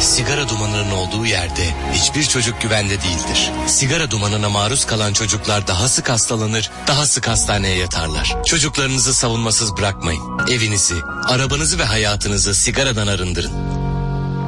Sigara dumanının olduğu yerde hiçbir çocuk güvende değildir. Sigara dumanına maruz kalan çocuklar daha sık hastalanır, daha sık hastaneye yatarlar. Çocuklarınızı savunmasız bırakmayın. Evinizi, arabanızı ve hayatınızı sigaradan arındırın.